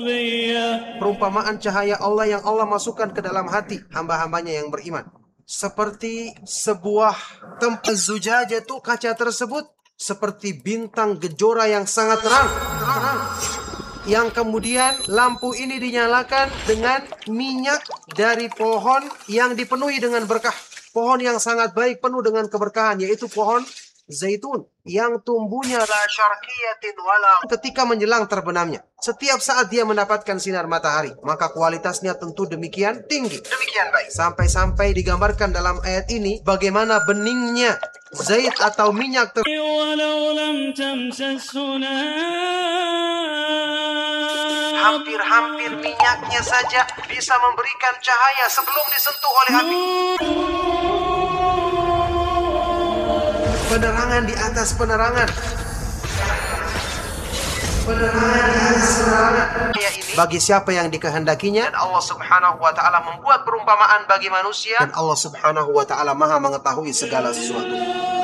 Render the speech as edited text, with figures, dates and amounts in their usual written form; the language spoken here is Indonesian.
Perumpamaan cahaya Allah yang Allah masukkan ke dalam hati hamba-hambanya yang beriman. Seperti sebuah tempat zujajah itu, kaca tersebut seperti bintang gejora yang sangat terang. Yang kemudian lampu ini dinyalakan dengan minyak dari pohon yang dipenuhi dengan berkah. Pohon yang sangat baik, penuh dengan keberkahan, yaitu pohon zaitun yang tumbuhnya la syarqiyatin wala ketika menjelang terbenamnya. Setiap saat dia mendapatkan sinar matahari, maka kualitasnya tentu demikian tinggi, demikian baik. Sampai-sampai digambarkan dalam ayat ini bagaimana beningnya zait atau minyak hampir-hampir minyaknya saja bisa memberikan cahaya sebelum disentuh oleh api. Penerangan di atas penerangan. Penerangan di atas penerangan. Bagi siapa yang dikehendakinya, dan Allah Subhanahu wa taala membuat perumpamaan bagi manusia, dan Allah Subhanahu wa taala Maha mengetahui segala sesuatu.